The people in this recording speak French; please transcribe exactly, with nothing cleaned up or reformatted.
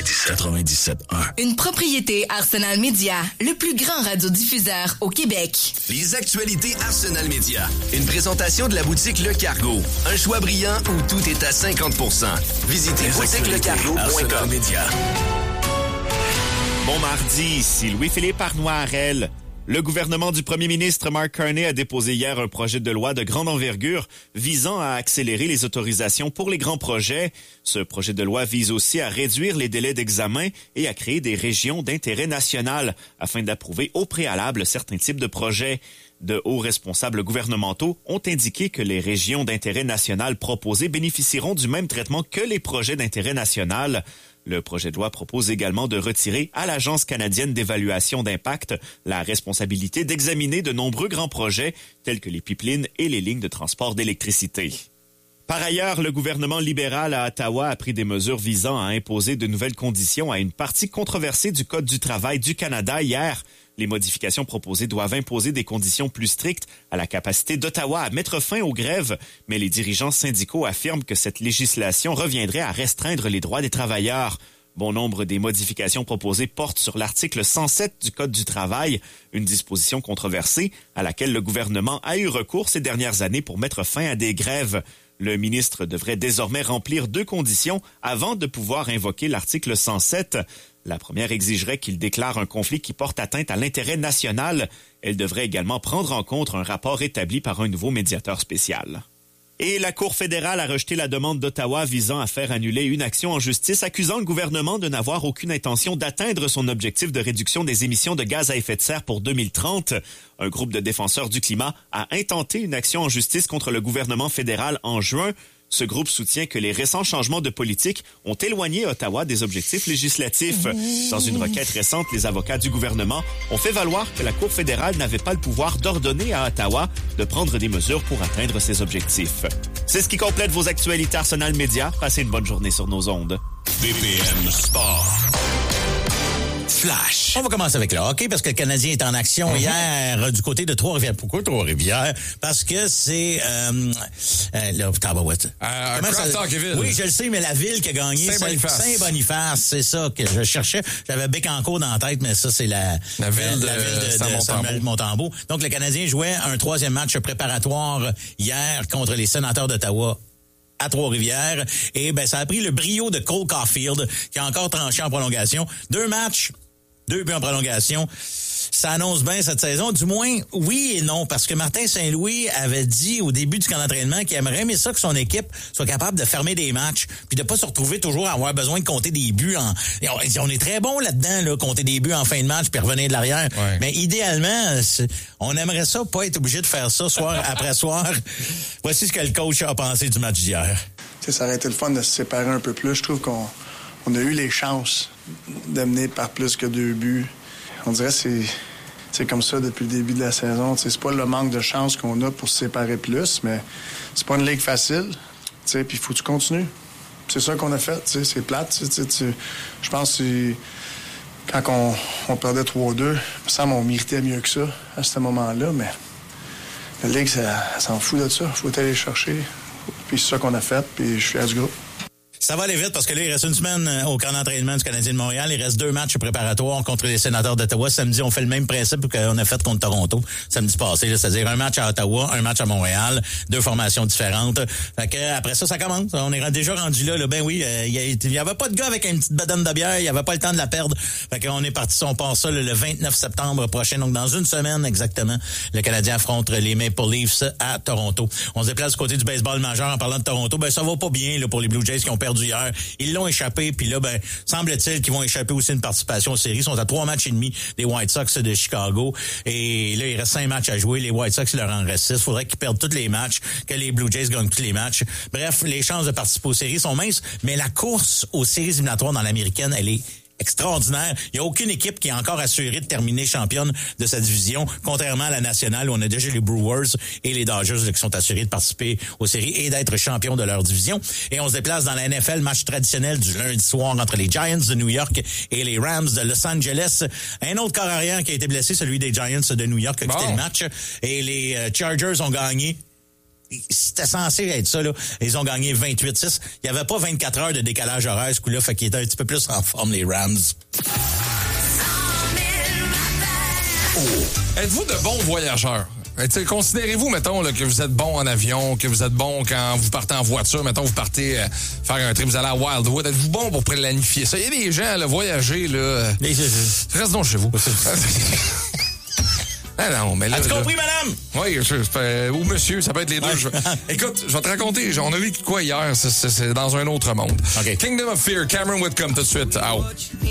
quatre-vingt-dix-sept quatre-vingt-dix-sept un. Une propriété Arsenal Media, le plus grand radiodiffuseur au Québec. Les actualités Arsenal Media. Une présentation de la boutique Le Cargo. Un choix brillant où tout est à cinquante pour cent. Visitez boutique le cargo point com. Bon mardi, ici Louis-Philippe Arnoirel. Le gouvernement du premier ministre Mark Carney a déposé hier un projet de loi de grande envergure visant à accélérer les autorisations pour les grands projets. Ce projet de loi vise aussi à réduire les délais d'examen et à créer des régions d'intérêt national afin d'approuver au préalable certains types de projets. De hauts responsables gouvernementaux ont indiqué que les régions d'intérêt national proposées bénéficieront du même traitement que les projets d'intérêt national. Le projet de loi propose également de retirer à l'Agence canadienne d'évaluation d'impact la responsabilité d'examiner de nombreux grands projets tels que les pipelines et les lignes de transport d'électricité. Par ailleurs, le gouvernement libéral à Ottawa a pris des mesures visant à imposer de nouvelles conditions à une partie controversée du Code du travail du Canada hier. Les modifications proposées doivent imposer des conditions plus strictes à la capacité d'Ottawa à mettre fin aux grèves, mais les dirigeants syndicaux affirment que cette législation reviendrait à restreindre les droits des travailleurs. Bon nombre des modifications proposées portent sur l'article cent sept du Code du travail, une disposition controversée à laquelle le gouvernement a eu recours ces dernières années pour mettre fin à des grèves. Le ministre devrait désormais remplir deux conditions avant de pouvoir invoquer l'article cent sept. La première exigerait qu'il déclare un conflit qui porte atteinte à l'intérêt national. Elle devrait également prendre en compte un rapport établi par un nouveau médiateur spécial. Et la Cour fédérale a rejeté la demande d'Ottawa visant à faire annuler une action en justice accusant le gouvernement de n'avoir aucune intention d'atteindre son objectif de réduction des émissions de gaz à effet de serre pour deux mille trente. Un groupe de défenseurs du climat a intenté une action en justice contre le gouvernement fédéral en juin. Ce groupe soutient que les récents changements de politique ont éloigné Ottawa des objectifs législatifs. Dans une requête récente, les avocats du gouvernement ont fait valoir que la Cour fédérale n'avait pas le pouvoir d'ordonner à Ottawa de prendre des mesures pour atteindre ses objectifs. C'est ce qui complète vos actualités Arsenal Media. Passez une bonne journée sur nos ondes. B P M Sport. Flash. On va commencer avec le hockey parce que le Canadien est en action mm-hmm. hier euh, du côté de Trois-Rivières. Pourquoi Trois-Rivières? Parce que c'est... Euh, euh, là, tabarouette. Euh, ça... Ville. Oui, je le sais, mais la ville qui a gagné, Saint-Boniface. c'est Saint-Boniface. C'est ça que je cherchais. J'avais Bécancour dans la tête, mais ça, c'est la, la ville de, la ville de, de, de Saint-Montembeau. Donc, le Canadien jouait un troisième match préparatoire hier contre les Sénateurs d'Ottawa à Trois-Rivières. Et ben ça a pris le brio de Cole Caulfield qui a encore tranché en prolongation. Deux matchs, deux buts en prolongation. Ça annonce bien cette saison. Du moins, oui et non, parce que Martin Saint-Louis avait dit au début du camp d'entraînement qu'il aimerait aimer ça que son équipe soit capable de fermer des matchs puis de pas se retrouver toujours à avoir besoin de compter des buts. En... On est très bon là-dedans, là, compter des buts en fin de match puis revenir de l'arrière. Ouais. Mais idéalement, on aimerait ça pas être obligé de faire ça soir après soir. Voici ce que le coach a pensé du match d'hier. T'sais, ça aurait été le fun de se séparer un peu plus. Je trouve qu'on on a eu les chances d'amener par plus que deux buts. On dirait que c'est, c'est comme ça depuis le début de la saison. T'sais, c'est pas le manque de chance qu'on a pour se séparer plus, mais c'est pas une ligue facile. Puis il faut que tu continues. C'est ça qu'on a fait. T'sais, c'est plate. Je pense que quand on, on perdait trois deux, il me semble qu'on méritait mieux que ça à ce moment-là, mais la ligue, ça, ça s'en fout de ça. Il faut aller chercher. Puis c'est ça qu'on a fait, puis je suis fier du groupe. Ça va aller vite parce que là, il reste une semaine au camp d'entraînement du Canadien de Montréal. Il reste deux matchs préparatoires contre les Sénateurs d'Ottawa. Samedi, on fait le même principe qu'on a fait contre Toronto samedi passé. Là, c'est-à-dire un match à Ottawa, un match à Montréal, deux formations différentes. Fait que après ça, ça commence. On est déjà rendu là. là. Ben oui, euh, il y avait pas de gars avec une petite bedaine de bière. Il y avait pas le temps de la perdre. Fait qu'on est parti, on part ça là, le vingt-neuf septembre prochain. Donc dans une semaine exactement, le Canadien affronte les Maple Leafs à Toronto. On se déplace du côté du baseball majeur en parlant de Toronto. Ben ça va pas bien là pour les Blue Jays qui ont perdu hier. Ils l'ont échappé, puis là, ben, semble-t-il qu'ils vont échapper aussi une participation aux séries. Ils sont à trois matchs et demi des White Sox de Chicago. Et là, il reste cinq matchs à jouer. Les White Sox, il leur en reste six. Il faudrait qu'ils perdent tous les matchs, que les Blue Jays gagnent tous les matchs. Bref, les chances de participer aux séries sont minces, mais la course aux séries éliminatoires dans l'américaine, elle est extraordinaire. Il n'y a aucune équipe qui est encore assurée de terminer championne de sa division, contrairement à la nationale où on a déjà les Brewers et les Dodgers là, qui sont assurés de participer aux séries et d'être champions de leur division. Et on se déplace dans la N F L, match traditionnel du lundi soir entre les Giants de New York et les Rams de Los Angeles. Un autre corps arrière qui a été blessé, celui des Giants de New York, qui a quitté bon. le match. Et les Chargers ont gagné c'était censé être ça, là. Ils ont gagné vingt-huit six. Il n'y avait pas vingt-quatre heures de décalage horaire, ce coup-là, fait qu'ils étaient un petit peu plus en forme, les Rams. Oh. Êtes-vous de bons voyageurs? T'sais, considérez-vous, mettons, là, que vous êtes bon en avion, que vous êtes bon quand vous partez en voiture, mettons, vous partez euh, faire un trip, vous allez à Wildwood. Êtes-vous bon pour planifier ça? Il y a des gens, là, voyager, là... Euh, reste donc chez vous. Ah non, mais là... As-tu compris, là, madame? Oui, je, je, ou monsieur, ça peut être les deux. Je, écoute, je vais te raconter, on a vu quoi hier, c'est, c'est, c'est dans un autre monde. Okay. Kingdom of Fear, Cameron Whitcomb, tout de suite, out.